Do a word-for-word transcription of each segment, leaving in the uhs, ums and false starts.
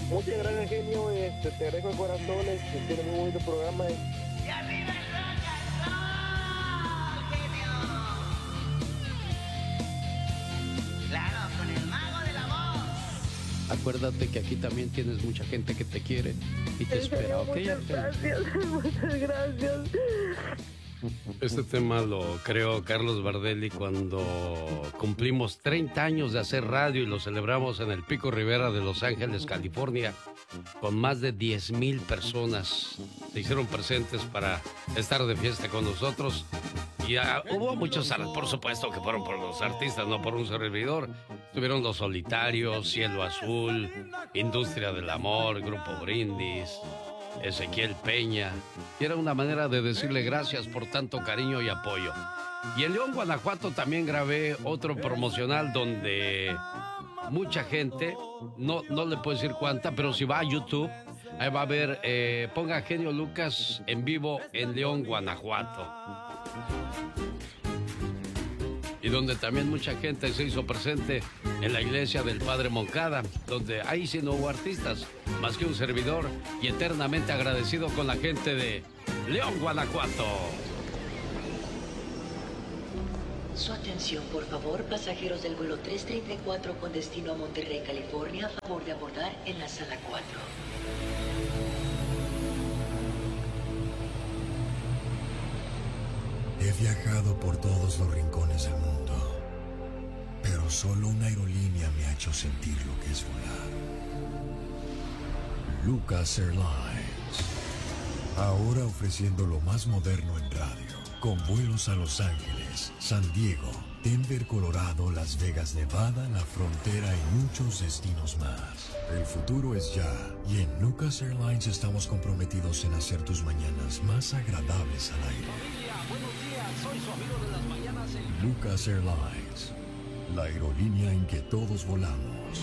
Muchas gracias, genio. Este, te agradezco de corazón. Este, tiene muy bonito programa. ¡Y arriba el rock and roll, genio! Claro, con el mago de la voz. Acuérdate que aquí también tienes mucha gente que te quiere y te espera, ¿ok? Muchas gracias, muchas gracias. Este tema lo creó Carlos Bardelli cuando cumplimos treinta años de hacer radio y lo celebramos en el Pico Rivera de Los Ángeles, California, con más de diez mil personas. Se hicieron presentes para estar de fiesta con nosotros. Y uh, hubo muchos, por supuesto, que fueron por los artistas, no por un servidor. Estuvieron Los Solitarios, Cielo Azul, Industria del Amor, Grupo Brindis, Ezequiel Peña. Y era una manera de decirle gracias por tanto cariño y apoyo. Y en León, Guanajuato, también grabé otro promocional donde mucha gente, no, no le puedo decir cuánta, pero si va a YouTube, ahí va a ver, eh, ponga Genio Lucas en vivo en León, Guanajuato. Y donde también mucha gente se hizo presente en la iglesia del Padre Moncada, donde ahí sí no hubo artistas, más que un servidor, y eternamente agradecido con la gente de León, Guanajuato. Su atención, por favor, pasajeros del vuelo tres treinta y cuatro con destino a Monterrey, California, a favor de abordar en la sala cuatro. He viajado por todos los rincones del mundo, pero solo una aerolínea me ha hecho sentir lo que es volar. Lucas Airlines. Ahora ofreciendo lo más moderno en radio, con vuelos a Los Ángeles, San Diego, Denver, Colorado, Las Vegas, Nevada, la frontera y muchos destinos más. El futuro es ya, y en Lucas Airlines estamos comprometidos en hacer tus mañanas más agradables al aire. Familia, buenos días, soy su amigo de las mañanas. En... Lucas Airlines, la aerolínea en que todos volamos.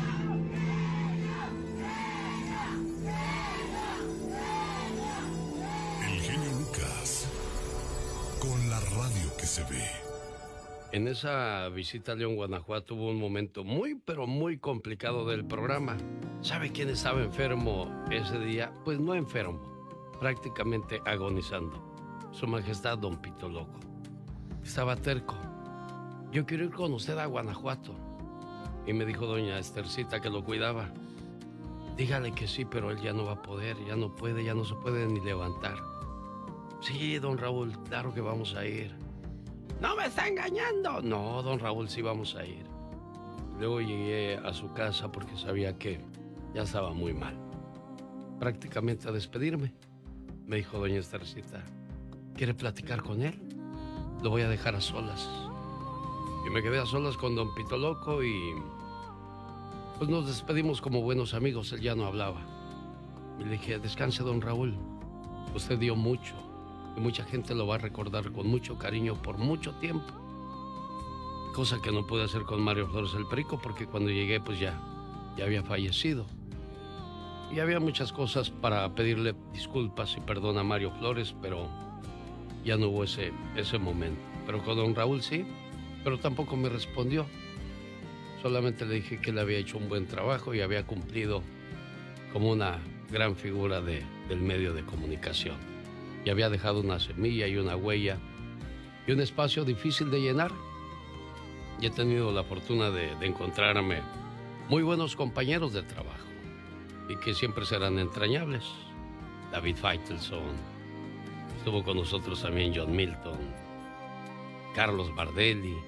El genio Lucas, con la radio que se ve. En esa visita a León, Guanajuato, hubo un momento muy, pero muy complicado del programa. ¿Sabe quién estaba enfermo ese día? Pues no enfermo, prácticamente agonizando. Su Majestad Don Pito Loco. Estaba terco. Yo quiero ir con usted a Guanajuato. Y me dijo doña Estercita, que lo cuidaba, dígale que sí, pero él ya no va a poder, ya no puede, ya no se puede ni levantar. Sí, don Raúl, claro que vamos a ir. ¡No me está engañando! No, don Raúl, sí vamos a ir. Luego llegué a su casa porque sabía que ya estaba muy mal. Prácticamente a despedirme. Me dijo doña Estercita, ¿quiere platicar con él? Lo voy a dejar a solas. Y me quedé a solas con don Pito Loco y... pues nos despedimos como buenos amigos, él ya no hablaba. Y le dije, descanse don Raúl, usted dio mucho. Y mucha gente lo va a recordar con mucho cariño por mucho tiempo. Cosa que no pude hacer con Mario Flores el Perico, porque cuando llegué pues ya, ya había fallecido. Y había muchas cosas para pedirle disculpas y perdón a Mario Flores, pero ya no hubo ese, ese momento. Pero con don Raúl sí, pero tampoco me respondió. Solamente le dije que él había hecho un buen trabajo y había cumplido como una gran figura de, del medio de comunicación. Y había dejado una semilla y una huella y un espacio difícil de llenar. Y he tenido la fortuna de, de encontrarme muy buenos compañeros de trabajo y que siempre serán entrañables. David Faitelson, estuvo con nosotros también John Milton, Carlos Bardelli,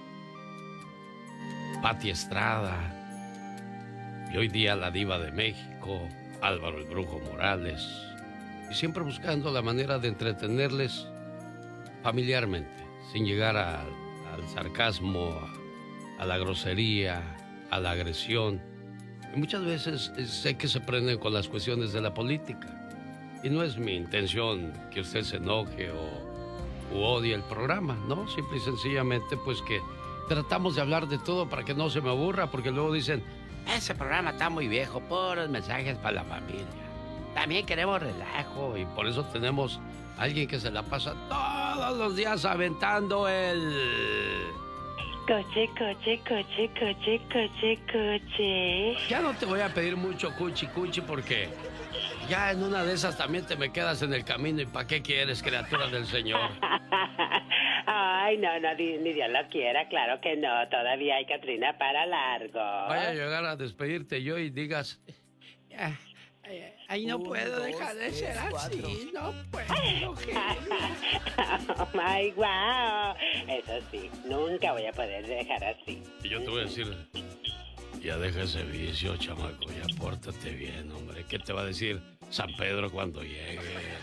Pati Estrada y hoy día la diva de México, Álvaro el Brujo Morales. Y siempre buscando la manera de entretenerles familiarmente, sin llegar a, al sarcasmo, a, a la grosería, a la agresión. Y muchas veces sé que se prenden con las cuestiones de la política. Y no es mi intención que usted se enoje o u odie el programa, ¿no? Simple y sencillamente, pues que tratamos de hablar de todo para que no se me aburra, porque luego dicen, ese programa está muy viejo, puros mensajes para la familia. También queremos relajo y por eso tenemos a alguien que se la pasa todos los días aventando el... Coche, coche, coche, coche, coche, coche. Ya no te voy a pedir mucho cuchi cuchi porque ya en una de esas también te me quedas en el camino. ¿Y para qué quieres, criatura del Señor? Ay, no, no, ni Dios lo quiera, claro que no. Todavía hay Catrina para largo. Vaya a llegar a despedirte yo y digas... Ay, ay, no Un, puedo dos, dejar de ser tres, así, cuatro. no puedo. Oh my wow. Eso sí, nunca voy a poder dejar así. Y yo te voy a decir, ya deja ese vicio, chamaco, ya pórtate bien, hombre. ¿Qué te va a decir San Pedro cuando llegue?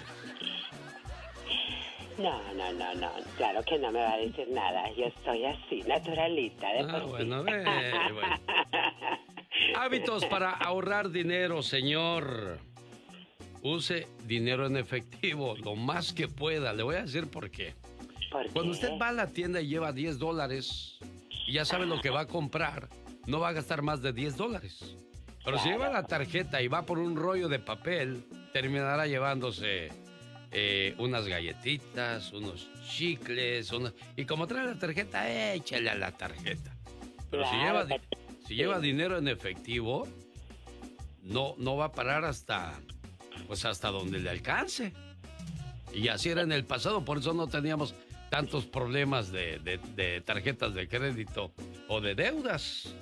No, no, no, no. Claro que no me va a decir nada. Yo soy así, naturalita, de Ah, por sí. bueno, eh, bueno. Hábitos para ahorrar dinero, señor. Use dinero en efectivo, lo más que pueda. Le voy a decir por qué. ¿Por Cuando qué? usted va a la tienda y lleva diez dólares y ya sabe lo que va a comprar, no va a gastar más de diez dólares. Pero si lleva la tarjeta y va por un rollo de papel, terminará llevándose eh, unas galletitas, unos chicles, unos... y como trae la tarjeta, échale a la tarjeta. Pero si lleva, di- si lleva dinero en efectivo, no, no va a parar hasta, pues hasta donde le alcance. Y así era en el pasado, por eso no teníamos tantos problemas de, de, de tarjetas de crédito o de deudas.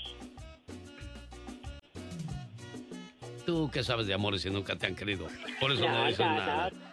Tú que sabes de amores y nunca te han querido, por eso no, No, dices no, nada. no.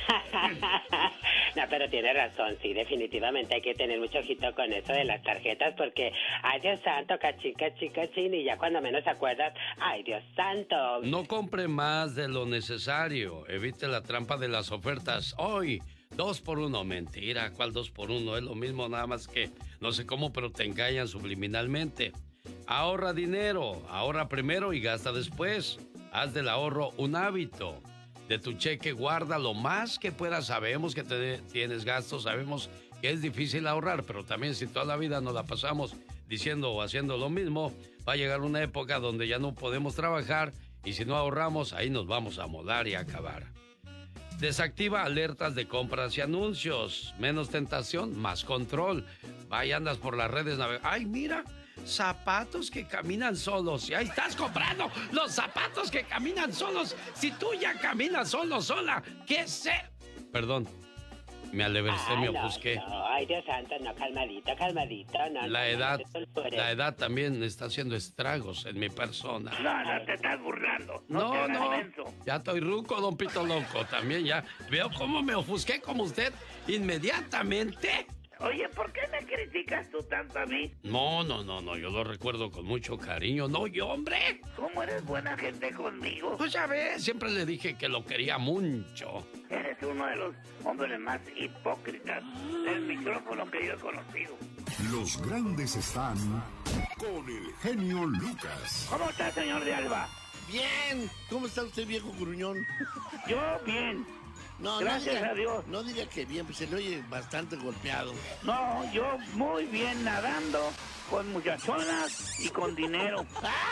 No, pero tiene razón, sí, definitivamente hay que tener mucho ojito con eso de las tarjetas porque, ay Dios santo, cachín, cachín, cachín, y ya cuando menos acuerdas, ay Dios santo. No compre más de lo necesario, evite la trampa de las ofertas. Hoy, dos por uno, mentira, ¿cuál dos por uno? Es lo mismo, nada más que no sé cómo, pero te engañan subliminalmente. Ahorra dinero, ahorra primero y gasta después. Haz del ahorro un hábito. De tu cheque guarda lo más que puedas. Sabemos que te, tienes gastos, sabemos que es difícil ahorrar, pero también si toda la vida nos la pasamos diciendo o haciendo lo mismo, va a llegar una época donde ya no podemos trabajar y si no ahorramos, ahí nos vamos a molar y a acabar. Desactiva alertas de compras y anuncios. Menos tentación, más control. Vaya, andas por las redes navegando. ¡Ay, mira! Zapatos que caminan solos. Y ahí estás comprando los zapatos que caminan solos. Si tú ya caminas solo, sola, ¿qué sé? Perdón, me alevercé, me no, ofusqué. No, ay Dios santo, no, calmadito, calmadito. No, La no, edad, no, no, la edad también está haciendo estragos en mi persona. No, no te estás burlando. No, No, te hagas no, menso. ya estoy ruco, don Pito Loco. También ya veo cómo me ofusqué como usted inmediatamente. Oye, ¿por qué me criticas tú tanto a mí? No, no, no, no, yo lo recuerdo con mucho cariño. No, yo, hombre. ¿Cómo eres buena gente conmigo? Pues ya ves, siempre le dije que lo quería mucho. Eres uno de los hombres más hipócritas del micrófono que yo he conocido. Los grandes están con el genio Lucas. ¿Cómo está, señor de Alba? Bien. ¿Cómo está usted, viejo gruñón? Yo bien. No, Gracias no diga, a Dios. No diga que bien, pues se le oye bastante golpeado. No, yo muy bien nadando, con muchachonas y con dinero.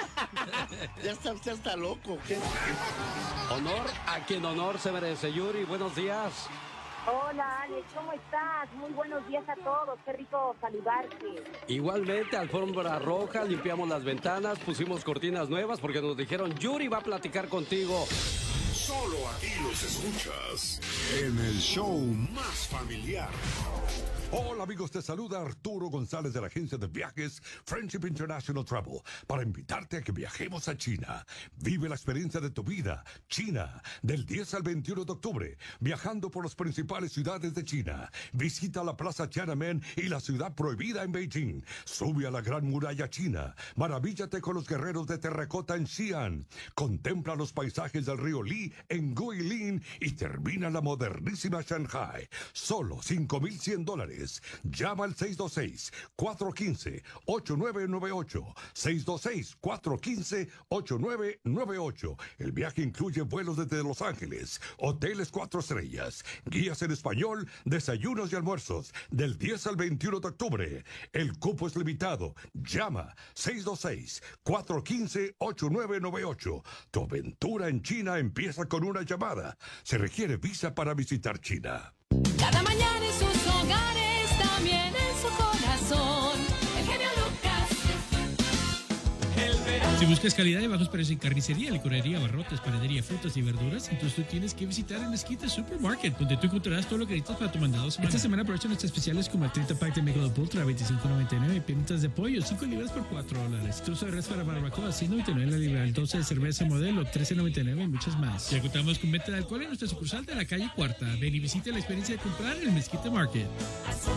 Ya está usted hasta loco, ¿qué? Honor a quien honor se merece. Yuri, buenos días. Hola, Alex, ¿cómo estás? Muy buenos días a todos. Qué rico saludarte. Igualmente, alfombra roja, limpiamos las ventanas, pusimos cortinas nuevas porque nos dijeron, Yuri va a platicar contigo. Solo aquí los escuchas en el show más familiar. Hola amigos, te saluda Arturo González de la agencia de viajes Friendship International Travel para invitarte a que viajemos a China. Vive la experiencia de tu vida. China, del diez al veintiuno de octubre, viajando por las principales ciudades de China. Visita la Plaza Tiananmen y la ciudad prohibida en Beijing. Sube a la Gran Muralla China. Maravíllate con los guerreros de terracota en Xi'an. Contempla los paisajes del río Li en Guilin y termina la modernísima Shanghai. Solo cinco mil cien dólares. Llama al seis dos seis, cuatro uno cinco, ocho nueve nueve ocho. seis dos seis, cuatro uno cinco, ocho nueve nueve ocho. El viaje incluye vuelos desde Los Ángeles, hoteles cuatro estrellas, guías en español, desayunos y almuerzos, del diez al veintiuno de octubre. El cupo es limitado. Llama seis dos seis, cuatro uno cinco, ocho nueve nueve ocho. Tu aventura en China empieza con una llamada. Se requiere visa para visitar China. Cada mañana en sus hogares, también en su corazón. Si buscas calidad y bajos precios en carnicería, licorería, barrotes, panadería, frutas y verduras, entonces tú tienes que visitar el Mezquite Supermarket, donde tú encontrarás todo lo que necesitas para tu mandado semanal. Esta semana aprovecha nuestras especiales como el treinta pack de Michelob Ultra, veinticinco noventa y nueve, piernitas de pollo, cinco libras por cuatro dólares. Trozo de res para barbacoa, seis noventa y nueve la libra, el doce de cerveza modelo, trece noventa y nueve y muchas más. Ya contamos con venta de alcohol en nuestra sucursal de la calle Cuarta. Ven y visite la experiencia de comprar en el Mezquite Market.